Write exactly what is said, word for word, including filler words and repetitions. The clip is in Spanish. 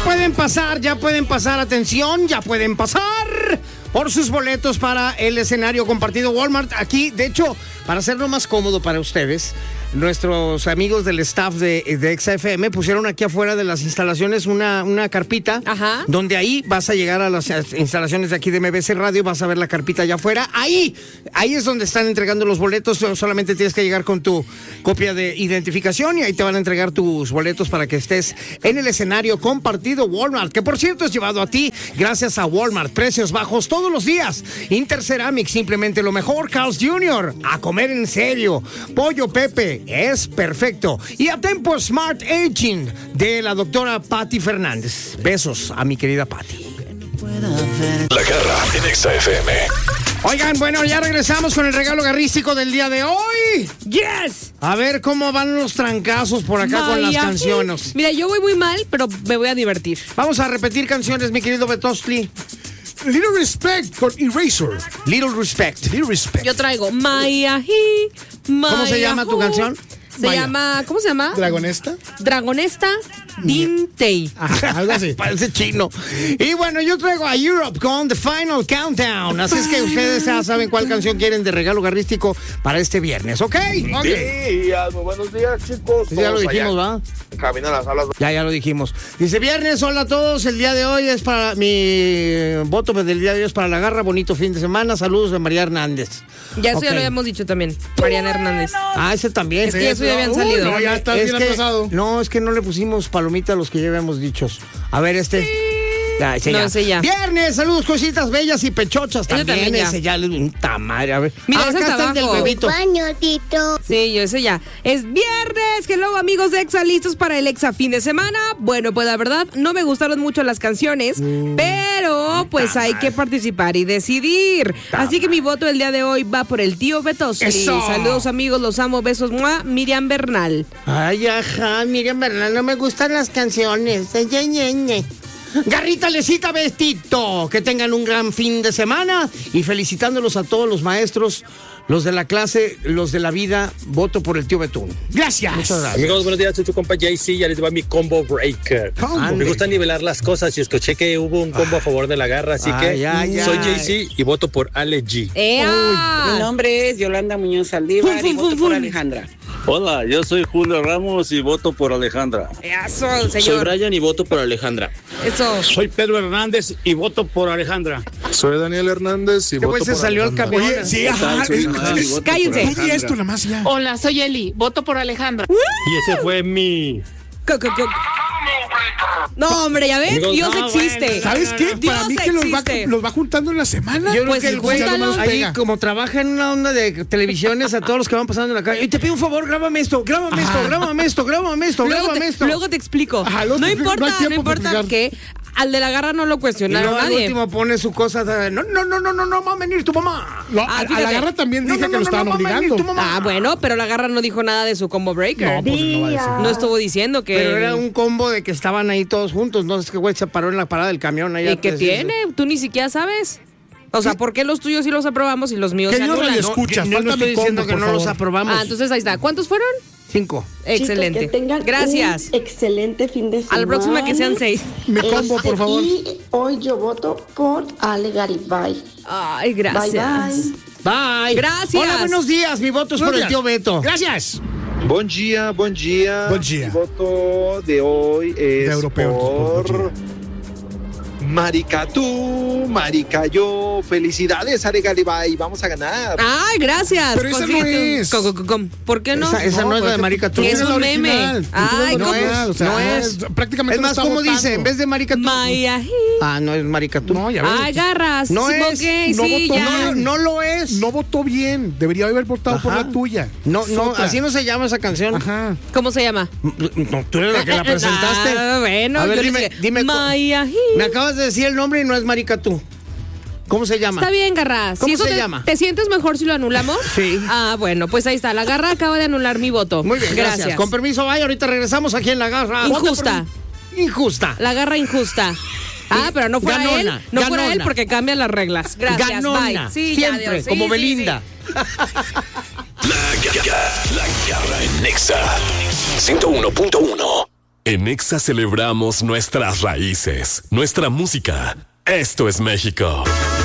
pueden pasar, ya pueden pasar, atención, ya pueden pasar por sus boletos para el escenario compartido Walmart. Aquí, de hecho, para hacerlo más cómodo para ustedes, nuestros amigos del staff de, de Exa F M pusieron aquí afuera de las instalaciones una, una carpita. Ajá. Donde ahí vas a llegar a las instalaciones de aquí de M B C Radio, vas a ver la carpita allá afuera. Ahí, ahí es donde están entregando los boletos. Solamente tienes que llegar con tu copia de identificación y ahí te van a entregar tus boletos para que estés en el escenario compartido Walmart, que por cierto es llevado a ti gracias a Walmart. Precios bajos todos los días. Interceramic, simplemente lo mejor. Carl's junior, a comer en serio. Pollo Pepe, es perfecto. Y a Tempo Smart Aging de la doctora Patti Fernández. Besos a mi querida Patti. La Garra en Exa F M. Oigan, bueno, ya regresamos con el regalo garrístico del día de hoy. ¡Yes! A ver cómo van los trancazos por acá Vaya. con las canciones. Mira, yo voy muy mal, pero me voy a divertir. Vamos a repetir canciones, mi querido Betostli. Little Respect con Eraser. Little Respect. Little Respect. Yo traigo Maya He, Maya ¿Cómo se llama tu Ho. canción? Se Maya. llama, ¿cómo se llama? ¿Dragonesta? Dragonesta Dintei. Ajá, algo así. Parece chino. Y bueno, yo traigo a Europe con The Final Countdown. Así es que ustedes ya saben cuál canción quieren de regalo garrístico para este viernes, ¿ok? Buenos días, muy buenos días, chicos. Sí, ya lo Todos dijimos, allá. ¿va? Camino a las salas. Ya, ya lo dijimos. Dice, viernes, hola a todos. El día de hoy es para mi voto del día de hoy es para la Garra. Bonito fin de semana. Saludos de María Hernández. Ya eso Ok. ya lo habíamos dicho también. Mariana Hernández. Ah, ese también. Es que eso ya habían salido. No, ya está Es bien que- atrasado. No, es que no le pusimos palomita a los que ya habíamos dicho. A ver, este. Ya, ese No, ya. ese ya. Viernes, saludos, cositas bellas y pechochas Ese también. también ya. Ese ya, puta madre. A ver. Mira, Ah, ese acá está está el del abajo. bebito. Baño, Tito. Sí, yo ese ya. Es viernes. Hello, amigos de Exa, listos para el Exa fin de semana. Bueno, pues la verdad, no me gustaron mucho las canciones, pero pues hay que participar y decidir. Así que mi voto el día de hoy va por el tío Betosli. ¡Eso! Saludos, amigos, los amo, besos, ¡mua! Miriam Bernal. Ay, ajá, Miriam Bernal, no me gustan las canciones. Ay, ay, ay, ay. Garrita, Lecita, Bestito. Que tengan un gran fin de semana y felicitándolos a todos los maestros, los de la clase, los de la vida. Voto por el tío Betún. Gracias. Muchas gracias. Amigos, buenos días, soy su compa Jay-Z, ya les va mi combo breaker. Ande. Me gusta nivelar las cosas y escuché que hubo un combo a favor de la Garra, así Ay, que ay, soy ay. Jay-Z y voto por Ale G. ¡Ea! Mi nombre es Yolanda Muñoz Saldívar Fun, y fun, voto fun, por fun. Alejandra. Hola, yo soy Julio Ramos y voto por Alejandra. Eso, Soy señor. Brian y voto por Alejandra. Eso. Soy Pedro Hernández y voto por Alejandra. Soy Daniel Hernández y Este güey voto se por salió al Alejandra. camión. Oye, sí, ¿Qué tal? ajá. Soy Ismael y voto por Cállense. Tú di esto nomás ya. Hola, soy Eli. Voto por Alejandra. Y ese fue mi... Co- co- co- No, hombre, ya ves, Amigos, Dios no, existe. bueno, ¿Sabes qué? Dios Para mí que los va, existe. los va juntando en la semana. Yo creo Pues que el sí, güey júntalo. ahí, Pega. como trabaja en una onda de televisiones, a todos los que van pasando en la calle. Y te pido un favor, grábame esto, grábame esto, grábame esto, grábame esto, Luego grábame te, esto. luego te explico. Ajá, luego no te explico. importa, No hay no, tiempo para importa explicar. que al de la Garra no lo Y cuestionaron luego al nadie. último pone su cosa de, no, no, no, no, no, no va a venir tu mamá. No, Ah, a, a la fíjate. Garra también No, dije no, que no, lo no, estaban no va a venir obligando. tu mamá. Ah, bueno, pero la Garra no dijo nada de su combo breaker. No, pues no va a decir. No estuvo diciendo que... Pero era un combo de que estaban ahí todos juntos. No es que güey se paró en la parada del camión. Ahí ¿Y a- qué es- tiene? Tú ni siquiera sabes. O sea, ¿por qué los tuyos sí los aprobamos y los míos se Querido anulan? Radio Escucha, yo no falta estoy mi diciendo combo, que por no los favor. aprobamos. Ah, entonces ahí está. ¿Cuántos fueron? Cinco. Excelente. Chicos, que tengan Gracias. un excelente fin de semana. A la próxima que sean seis. Mi combo, Este, por favor. Y hoy yo voto por Ale Garibay. Ay, Bye, gracias. bye. Bye. Gracias. Hola, buenos días. Mi voto es por el tío Beto. Gracias. Buen día, buen día. Buen día. Mi voto de hoy es De europeo, entonces, por... buen Marica tú, marica yo. Felicidades, Ale Garibay. Vamos a ganar. Ay, gracias. Pero esa no Consíguete un- es. co- co- co- ¿Por qué no? Esa, esa no, es la de Marica tú. Es Tú un la meme. original, tú Ay, eres la ¿cómo? original, o sea, No es. prácticamente Es no más, está ¿cómo votando. dice? En vez de Marica tú. Maya. Ah, no es Marica tú. No, ya ves. Ay, garras. No Sí, es. ok, No sí, votó ya. No, no lo es. No votó bien. Debería haber votado por Ajá. la tuya. No, Es no, otra. así no se llama esa canción. Ajá. ¿Cómo se llama? No, tú eres la que la presentaste. Ah, bueno, A ver, yo dime, le dije, dime. Maya. Me acabas de decir el nombre y no es Marica tú. ¿Cómo se llama? Está bien, Garra. ¿Cómo Si eso se te, llama? ¿Te sientes mejor si lo anulamos? Sí. Ah, bueno, pues ahí está. La Garra acaba de anular mi voto. Muy bien, gracias. Gracias. Con permiso, vaya. Ahorita regresamos aquí en La Garra. Injusta. Injusta. La Garra injusta. Ah, pero no fuera Ganona, él. No fuera ganona. él porque cambian las reglas. Gracias. Ganona. Bye. Sí, ya, Siempre, Dios. Sí, como sí, Belinda. La Garra, la Garra en Nexa ciento uno punto uno. En Exa celebramos nuestras raíces, nuestra música. Esto es México.